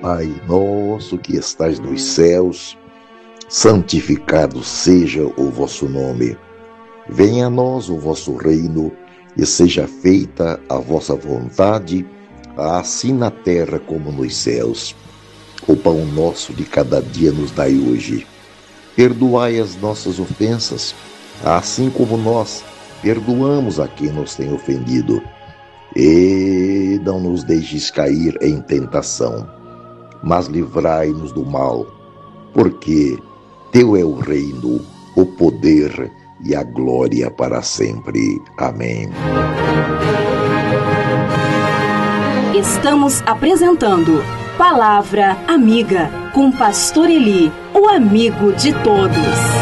Pai nosso que estais nos céus, santificado seja o vosso nome. Venha a nós o vosso reino e seja feita a vossa vontade, assim na terra como nos céus. O pão nosso de cada dia nos dai hoje. Perdoai as nossas ofensas, assim como nós perdoamos a quem nos tem ofendido. E não nos deixes cair em tentação, mas livrai-nos do mal, porque teu é o reino, o poder e a glória para sempre. Amém. Estamos apresentando Palavra Amiga, com Pastor Eli, o amigo de todos.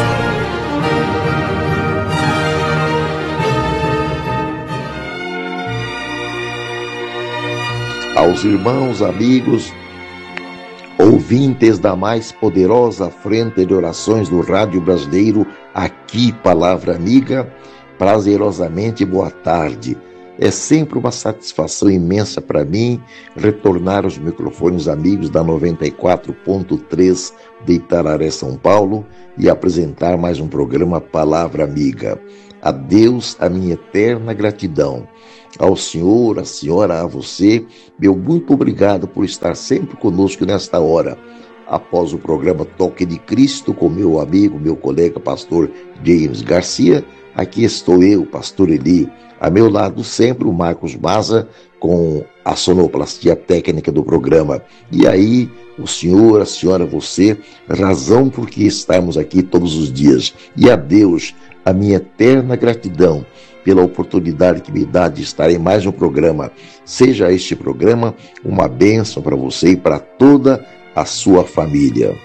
Aos irmãos, amigos, ouvintes da mais poderosa frente de orações do rádio brasileiro, aqui Palavra Amiga, prazerosamente boa tarde. É sempre uma satisfação imensa para mim retornar aos microfones amigos da 94.3 de Itararé, São Paulo, e apresentar mais um programa Palavra Amiga. A Deus a minha eterna gratidão. Ao Senhor, à Senhora, a você, meu muito obrigado por estar sempre conosco nesta hora. Após o programa Toque de Cristo, com meu amigo, meu colega, pastor James Garcia, aqui estou eu, pastor Eli. A meu lado sempre o Marcos Maza, com a sonoplastia técnica do programa. E aí, o senhor, a senhora, você, razão por que estamos aqui todos os dias. E a Deus, a minha eterna gratidão pela oportunidade que me dá de estar em mais um programa. Seja este programa uma bênção para você e para toda a sua família.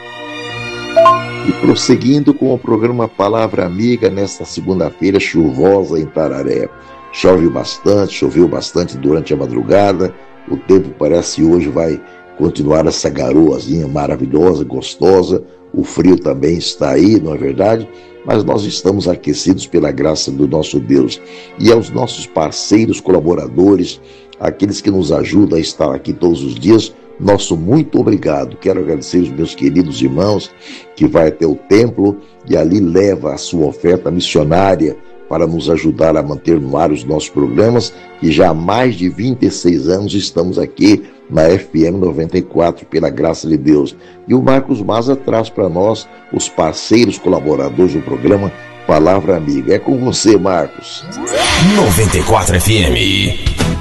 E prosseguindo com o programa Palavra Amiga, nesta segunda-feira chuvosa em Itararé. Choveu bastante durante a madrugada. O tempo parece hoje vai continuar essa garoazinha maravilhosa, gostosa. O frio também está aí, não é verdade? Mas nós estamos aquecidos pela graça do nosso Deus. E aos nossos parceiros, colaboradores, aqueles que nos ajudam a estar aqui todos os dias, nosso muito obrigado. Quero agradecer os meus queridos irmãos que vai até o templo e ali leva a sua oferta missionária para nos ajudar a manter no ar os nossos programas, que já há mais de 26 anos estamos aqui na FM 94, pela graça de Deus. E o Marcos Maza traz para nós os parceiros colaboradores do programa Palavra Amiga. É com você, Marcos. 94 FM.